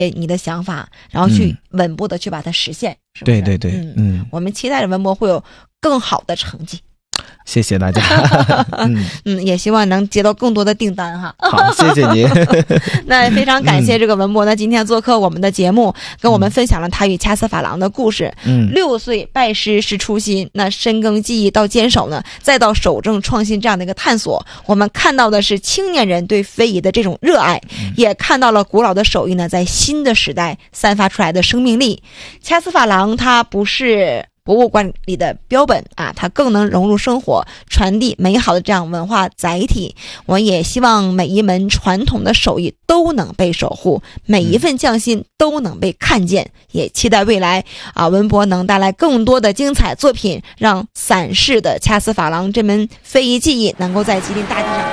你的想法，然后去稳步的去把它实现，是不是？ 对对对， 我们期待着文博会有更好的成绩。 谢谢大家。 也希望能接到更多的订单哈。 好，谢谢您。 那非常感谢这个文博呢，今天做客我们的节目，跟我们分享了他与掐丝珐琅的故事。6岁拜师是初心，那深耕技艺到坚守呢，再到守正创新这样的一个探索，我们看到的是青年人对非遗的这种热爱，也看到了古老的手艺呢在新的时代散发出来的生命力。掐丝珐琅它不是博物馆里的标本啊，它更能融入生活，传递美好的这样文化载体。我也希望每一门传统的手艺都能被守护，每一份匠心都能被看见。也期待未来文博能带来更多的精彩作品，让散式的掐丝珐琅这门非遗技艺能够在吉林大地上